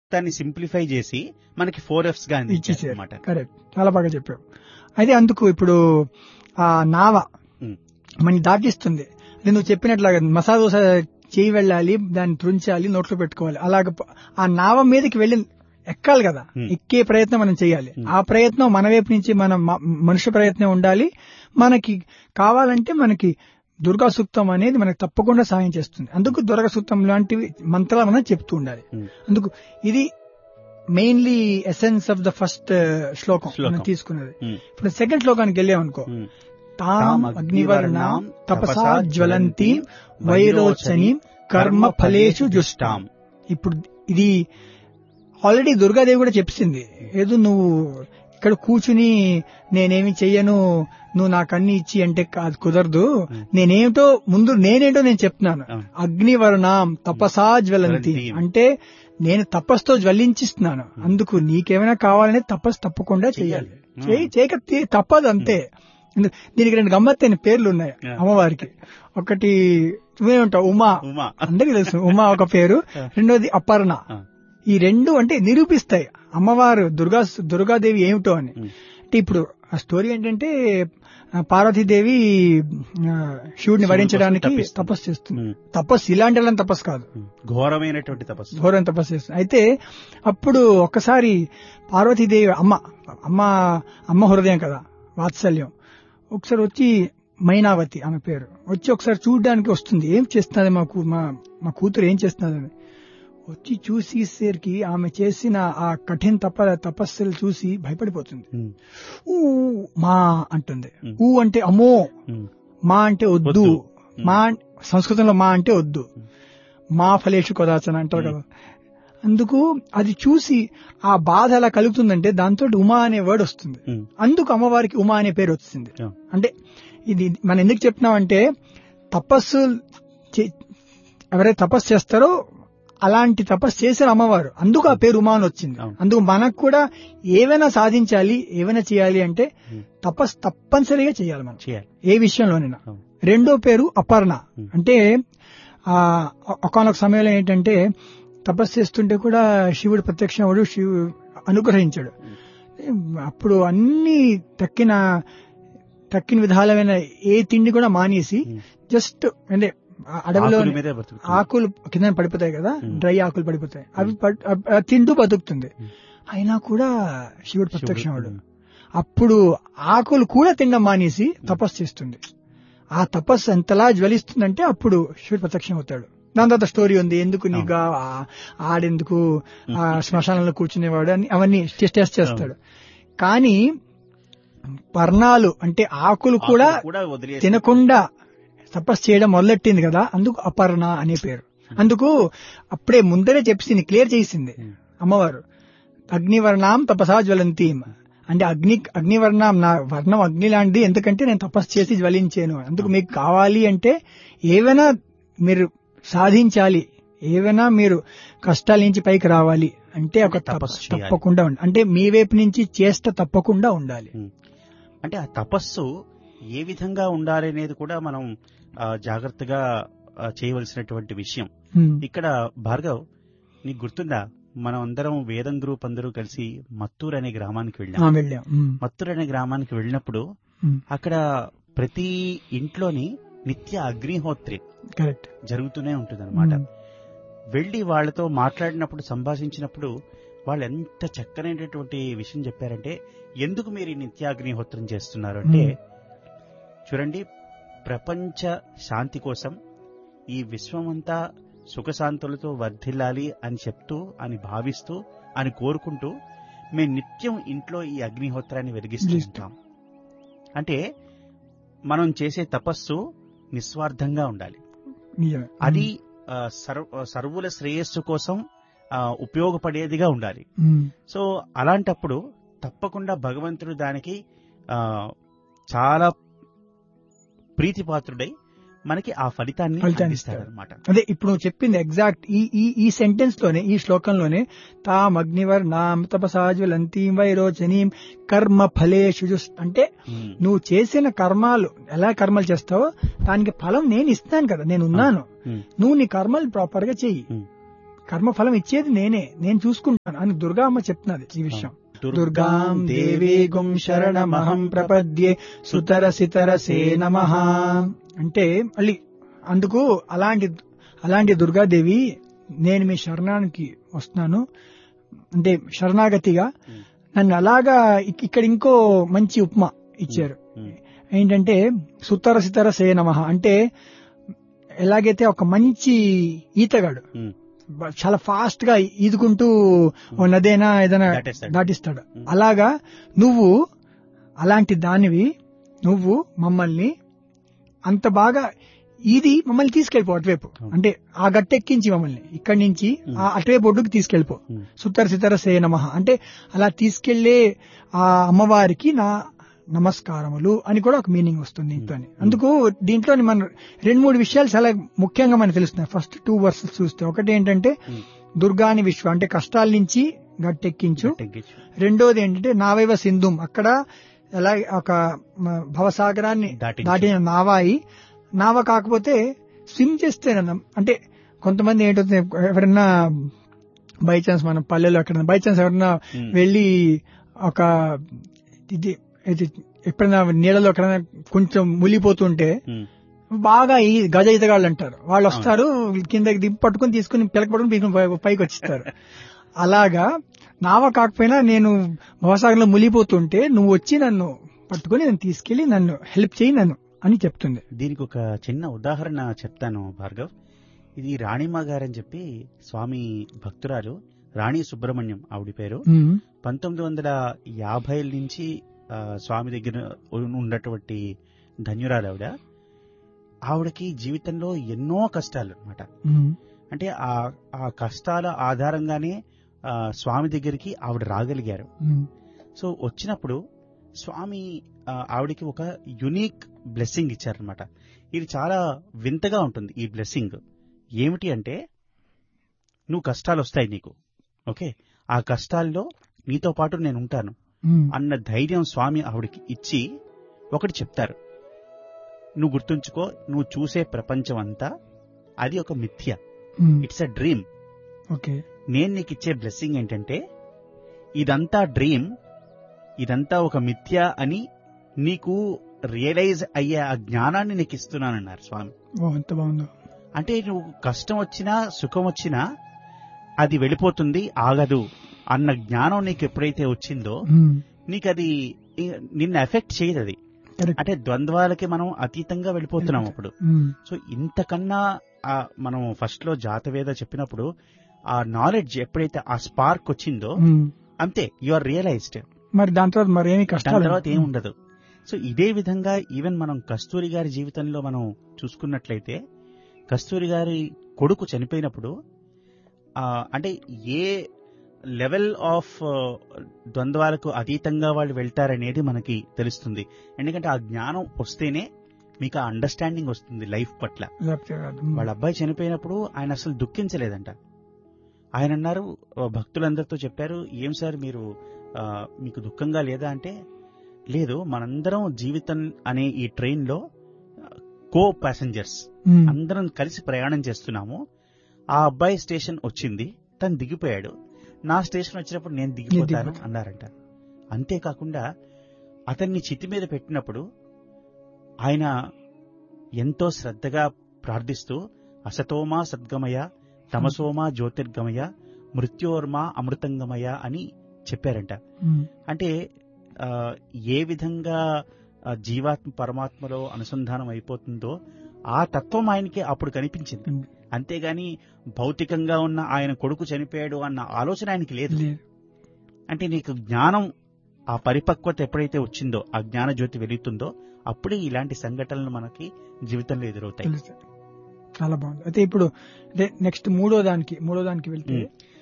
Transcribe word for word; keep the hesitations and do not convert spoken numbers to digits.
మొత్తాన్ని సింప్లిఫై చేసి మనకి ఫోర్ ఎఫ్స్ గా ఇచ్చేసారు. అన్నమాట. కరెక్ట్, చాలా బాగా చెప్పావు. అయితే అందుకు ఇప్పుడు ఆ నావ మనకి దాటిస్తుంది. అది నువ్వు చెప్పినట్లాగా మసాలా దోశ చేయి వెళ్ళాలి, దాన్ని త్రుంచాలి, నోట్లో పెట్టుకోవాలి. అలాగ ఆ నావ మీదకి వెళ్ళి ఎక్కాలి కదా, ఎక్కే ప్రయత్నం మనం చేయాలి. ఆ ప్రయత్నం మన వైపు నుంచి మన మనుష్య ప్రయత్నం ఉండాలి. మనకి కావాలంటే మనకి దుర్గా సూక్తం అనేది మనకు తప్పకుండా సాయం చేస్తుంది. అందుకు దుర్గా సూక్తం లాంటివి మంత్రాలు మనం చెప్తూ ఉండాలి. అందుకు ఇది mainly essence of the first శ్లోకం మనం తీసుకున్నది. ఇప్పుడు సెకండ్ శ్లోకానికి వెళ్ళామనుకో, తాం అగ్నివర్ణాం తపసా జ్వలంతి వైరోచని కర్మ ఫలేషు జుష్టాం. ఇప్పుడు ఇది ఆల్రెడీ దుర్గాదేవి కూడా చెప్పింది. ఏదో నువ్వు ఇక్కడ కూర్చుని నేనేమి చెయ్యను, నువ్వు నాకు అన్ని ఇచ్చి అంటే అది కుదరదు, నేనేమిటో ముందు నేనేంటో నేను చెప్తున్నాను. అగ్నివర్ణాం తపసా జ్వలంతి అంటే నేను తపస్సుతో జ్వలించిస్తున్నాను. అందుకు నీకేమైనా కావాలనే తపస్సు తప్పకుండా చేయాలి. చేయక తప్పదు అంతే. దీనికి రెండు గమ్మత్తైన పేర్లు ఉన్నాయి అమ్మవారికి. ఒకటి ఉంటావు ఉమా, అందరికీ తెలుసు ఉమా ఒక పేరు. రెండోది అపర్ణ. ఈ రెండు అంటే నిరూపిస్తాయి అమ్మవారు దుర్గా దుర్గాదేవి ఏమిటో అని. అంటే ఇప్పుడు ఆ స్టోరీ ఏంటంటే పార్వతీదేవి శివుడిని వరించడానికి తపస్సు చేస్తుంది. తపస్సు ఇలాంటి వాళ్ళని తపస్సు కాదు, ఘోరమైనటువంటి తపస్సు, ఘోరమైన తపస్సు చేస్తుంది. అయితే అప్పుడు ఒక్కసారి పార్వతీదేవి అమ్మ అమ్మ అమ్మ హృదయం కదా, వాత్సల్యం, ఒకసారి వచ్చి మైనావతి ఆమె పేరు, వచ్చి ఒకసారి చూడడానికి వస్తుంది. ఏం చేస్తున్నది మాకు మా మా కూతురు ఏం చేస్తున్నదని వచ్చి చూసేసరికి ఆమె చేసిన ఆ కఠిన తప తపస్సులు చూసి భయపడిపోతుంది. ఊ మా అంటుంది. ఊ అంటే అమ్మో, మా అంటే వద్దు, మా సంస్కృతంలో మా అంటే వద్దు, మా ఫలేషు కొదాచన అంటారు కదా. అందుకు అది చూసి ఆ బాధ ఎలా కలుగుతుందంటే దాంతో ఉమా అనే వర్డ్ వస్తుంది. అందుకు అమ్మవారికి ఉమా అనే పేరు వచ్చింది. అంటే ఇది మనం ఎందుకు చెప్తున్నామంటే తపస్సు ఎవరైతే తపస్సు చేస్తారో అలాంటి తపస్సు చేశారు అమ్మవారు, అందుకు ఆ పేరు ఉమా అని వచ్చింది. అందుకు మనకు కూడా ఏవైనా సాధించాలి, ఏవైనా చేయాలి అంటే తపస్సు తప్పనిసరిగా చేయాలి మనం, ఏ విషయంలోనైనా. రెండో పేరు అపర్ణ. అంటే ఆ ఒకానొక సమయంలో ఏంటంటే తపస్సు చేస్తుంటే కూడా శివుడు ప్రత్యక్షముడు, శివుడు అనుగ్రహించాడు. అప్పుడు అన్ని తక్కిన తక్కిన విధాలమైన ఏ తిండి కూడా మానేసి జస్ట్ అంటే అడవిలో ఆకులు కింద పడిపోతాయి కదా, డ్రై ఆకులు పడిపోతాయి, అవి తింటూ బతుకుతుంది. అయినా కూడా శివుడు ప్రత్యక్షముడు. అప్పుడు ఆకులు కూడా తినడం మానేసి తపస్సు చేస్తుంది. ఆ తపస్సు ఎంతలా జ్వలిస్తుందంటే అప్పుడు శివుడు ప్రత్యక్షం అవుతాడు. దాని తర్వాత స్టోరీ ఉంది, ఎందుకు నీకు ఆడెందుకు ఆ శ్మశానంలో కూర్చునేవాడు అని అవన్నీ టెస్ట్ చేస్తాడు. కానీ పర్ణాలు అంటే ఆకులు కూడా తినకుండా తపస్సు చేయడం మొదలెట్టింది కదా, అందుకు అపర్ణ అనే పేరు. అందుకు అప్పుడే ముందరే చెప్పేసింది, క్లియర్ చేసింది అమ్మవారు. అగ్నివర్ణాం తపసా జ్వలంతి అంటే అగ్ని అగ్నివర్ణం నా వర్ణం అగ్ని లాంటిది, ఎందుకంటే నేను తపస్సు చేసి జ్వలించాను. అందుకు మీకు కావాలి అంటే ఏవైనా మీరు సాధించాలి, ఏవైనా మీరు కష్టాల నుంచి పైకి రావాలి అంటే ఒక తపస్సు తప్పకుండా ఉండాలి. అంటే మీ వైపు నుంచి చేష్ట తప్పకుండా ఉండాలి. అంటే ఆ తపస్సు ఏ విధంగా ఉండాలి అనేది కూడా మనం జాగ్రత్తగా చేయవలసినటువంటి విషయం. ఇక్కడ భార్గవ్, నీకు గుర్తుందా, మనం అందరం వేదం గ్రూప్ అందరూ కలిసి మత్తూరు అనే గ్రామానికి వెళ్ళాం. మత్తూరు అనే గ్రామానికి వెళ్ళినప్పుడు అక్కడ ప్రతి ఇంట్లోని నిత్య అగ్నిహోత్రి జరుగుతూనే ఉంటుంది అనమాట. వెళ్లి వాళ్లతో మాట్లాడినప్పుడు, సంభాషించినప్పుడు వాళ్ళు ఎంత చక్కనైనటువంటి విషయం చెప్పారంటే, ఎందుకు మీరు ఈ నిత్యాగ్నిహోత్రం చేస్తున్నారు అంటే, చూడండి, ప్రపంచ శాంతి కోసం ఈ విశ్వమంతా సుఖశాంతులతో వర్ధిల్లాలి అని చెప్తూ, అని భావిస్తూ, అని కోరుకుంటూ మేము నిత్యం ఇంట్లో ఈ అగ్నిహోత్రాన్ని వెలిగిస్తూ ఉంటాం. అంటే మనం చేసే తపస్సు నిస్వార్థంగా ఉండాలి. అది సర్వుల శ్రేయస్సు కోసం ఉపయోగపడేదిగా ఉండాలి. సో అలాంటప్పుడు తప్పకుండా భగవంతుడు దానికి చాలా ప్రీతిపాత్రుడై మనకి ఆ ఫలితాన్ని అందిస్తాడనమాట. అదే ఇప్పుడు నువ్వు చెప్పింది ఎగ్జాక్ట్ ఈ ఈ ఈ సెంటెన్స్ లోనే, ఈ శ్లోకంలోనే తాం అగ్నివర్ణాం తపసా జ్వలంతీం వైరోచనీం కర్మ ఫలేషు అంటే నువ్వు చేసిన కర్మాలు ఎలా కర్మలు చేస్తావో దానికి ఫలం నేను ఇస్తాను కదా, నేను ఉన్నాను, నువ్వు నీ కర్మలు ప్రాపర్ గా చెయ్యి. కర్మఫలం ఇచ్చేది నేనే, నేను చూసుకుంటాను అని దుర్గా అమ్మ చెప్తున్నది ఈ విషయం. దుర్గాం దేవీగుం శరణమహం ప్రపద్యే సుతరసితరసే నమః అంటే మళ్ళీ అందుకు అలాంటి అలాంటి దుర్గాదేవి నేను మీ శరణానికి వస్తున్నాను అంటే శరణాగతిగా నన్ను అలాగా ఇక్కడ ఇంకో మంచి ఉపమా ఇచ్చారు. ఏంటంటే సుతరసితరసే నమః అంటే ఎలాగైతే ఒక మంచి ఈతగాడు చాలా ఫాస్ట్ గా ఈదుకుంటూ నదేనా ఏదైనా దాటిస్తాడు, అలాగా నువ్వు అలాంటి దానివి, నువ్వు మమ్మల్ని అంత బాగా ఈది మమ్మల్ని తీసుకెళ్ళిపో అటువైపు, అంటే ఆ గట్టెక్కించి మమ్మల్ని ఇక్కడి నుంచి ఆ అటువైపు ఒడ్డుకు తీసుకెళ్ళిపో. సుతర సితర సే నమః అంటే అలా తీసుకెళ్లే ఆ అమ్మవారికి నా నమస్కారములు అని కూడా ఒక మీనింగ్ వస్తుంది దీంతో. అందుకు దీంట్లో మనం రెండు మూడు విషయాలు చాలా ముఖ్యంగా మనకు తెలుస్తున్నాయి. ఫస్ట్ టూ వర్సెస్ చూస్తే ఒకటి ఏంటంటే దుర్గాని విశ్వ అంటే కష్టాల నుంచి గట్టెక్కించు, రెండోది ఏంటంటే నావైవ సింధుం అక్కడ ఎలా ఒక భవసాగరాన్ని దాటిన నావాయి, నావ కాకపోతే స్విమ్ చేస్తేనన్నా అంటే కొంతమంది ఏంటంటే ఎవరన్నా బై ఛాన్స్ మనం పల్లెలో ఎక్కడ బై ఛాన్స్ ఎవరన్నా వెళ్లి ఒక ఇది ఎప్పుడైనా నీళ్ళలో ఎక్కడైనా కొంచెం మునిగిపోతుంటే బాగా ఈ గజ ఈతగాళ్ళు అంటారు, వాళ్ళు వస్తారు కిందకి దింపి పట్టుకుని తీసుకుని పిలక పట్టుకుని తీసుకుని పైకి వచ్చిస్తారు. అలాగా నావ కాకపోయినా నేను భవసాగరంలో మునిగిపోతుంటే నువ్వు వచ్చి నన్ను పట్టుకుని నన్ను తీసుకెళ్లి నన్ను హెల్ప్ చేయి నన్ను అని చెప్తుంది. దీనికి ఒక చిన్న ఉదాహరణ చెప్తాను భార్గవ్. ఇది రాణిమ్మ గారని చెప్పి స్వామి భక్తురాలు రాణి సుబ్రహ్మణ్యం ఆవిడ పేరు. పంతొమ్మిది వందల యాభై నుంచి స్వామి దగ్గర ఉన్నటువంటి ధన్యురాలు ఆవిడ. ఆవిడకి జీవితంలో ఎన్నో కష్టాలు అనమాట. అంటే ఆ ఆ కష్టాల ఆధారంగానే స్వామి దగ్గరికి ఆవిడ రాగలిగారు. సో వచ్చినప్పుడు స్వామి ఆవిడకి ఒక యునిక్ బ్లెస్సింగ్ ఇచ్చారనమాట. ఇది చాలా వింతగా ఉంటుంది ఈ బ్లెస్సింగ్. ఏమిటి అంటే నువ్వు కష్టాలు వస్తాయి నీకు, ఓకే, ఆ కష్టాల్లో నీతో పాటు నేను ఉంటాను అన్న ధైర్యం స్వామి ఆవిడకి ఇచ్చి ఒకటి చెప్తారు, నువ్వు గుర్తుంచుకో, నువ్వు చూసే ప్రపంచం అంతా అది ఒక మిథ్య, ఇట్స్ అ డ్రీమ్. ఓకే, నేను నీకు ఇచ్చే బ్లెస్సింగ్ ఏంటంటే ఇదంతా డ్రీమ్, ఇదంతా ఒక మిథ్య అని నీకు రియలైజ్ అయ్యే ఆ జ్ఞానాన్ని నీకు ఇస్తున్నానన్నారు స్వామి. ఎంత బాగుందో. అంటే నువ్వు కష్టం వచ్చినా సుఖం వచ్చినా అది వెళ్ళిపోతుంది, ఆగదు అన్న జ్ఞానం నీకు ఎప్పుడైతే వచ్చిందో నీకు అది నిన్ను ఎఫెక్ట్ చేయదు. అది అంటే ద్వంద్వాలకి మనం అతీతంగా వెళ్ళిపోతున్నాం అప్పుడు. సో ఇంతకన్నా మనం ఫస్ట్ లో జాతవేద చెప్పినప్పుడు ఆ నాలెడ్జ్ ఎప్పుడైతే ఆ స్పార్క్ వచ్చిందో అంతే, యు ఆర్ రియలైజ్డ్. మరి దాని తర్వాత మరి ఏమి కష్టాలు తర్వాత ఏమి ఉండదు. సో ఇదే విధంగా ఈవెన్ మనం కస్తూరి గారి జీవితంలో మనం చూసుకున్నట్లయితే కస్తూరి గారి కొడుకు చనిపోయినప్పుడు అంటే ఏ లెవెల్ ఆఫ్ ద్వంద్వాలకు అతీతంగా వాళ్ళు వెళ్తారనేది మనకి తెలుస్తుంది. ఎందుకంటే ఆ జ్ఞానం వస్తేనే మీకు ఆ అండర్స్టాండింగ్ వస్తుంది లైఫ్ పట్ల. వాళ్ళ అబ్బాయి చనిపోయినప్పుడు ఆయన అసలు దుఃఖించలేదంట. ఆయన అన్నారు, భక్తులందరితో చెప్పారు, ఏం సార్ మీరు మీకు దుఃఖంగా లేదా అంటే, లేదు, మనందరం జీవితం అనే ఈ ట్రైన్ లో కో ప్యాసింజర్స్ అందరం కలిసి ప్రయాణం చేస్తున్నాము. ఆ అబ్బాయి స్టేషన్ వచ్చింది, తను దిగిపోయాడు, నా స్టేషన్ వచ్చినప్పుడు నేను దిగిపోతాను అన్నారంట. అంతేకాకుండా అతన్ని చితి మీద పెట్టినప్పుడు ఆయన ఎంతో శ్రద్ధగా ప్రార్థిస్తూ అసతోమా సద్గమయ, తమసోమా జ్యోతిర్గమయ, మృత్యోర్మా అమృతంగమయ అని చెప్పారంట. అంటే ఏ విధంగా జీవాత్మ పరమాత్మలో అనుసంధానం అయిపోతుందో ఆ తత్వం ఆయనకి అప్పుడు కనిపించింది. అంతేగాని భౌతికంగా ఉన్న ఆయన కొడుకు చనిపోయాడు అన్న ఆలోచన ఆయనకి లేదు. అంటే నీకు జ్ఞానం ఆ పరిపక్వత ఎప్పుడైతే వచ్చిందో, ఆ జ్ఞాన జ్యోతి వెలుగుతుందో అప్పుడే ఇలాంటి సంఘటనలు మనకి జీవితంలో ఎదురవుతాయి. చాలా బాగుంది. అయితే ఇప్పుడు నెక్స్ట్ మూడో దానికి మూడో దానికి వెళ్తే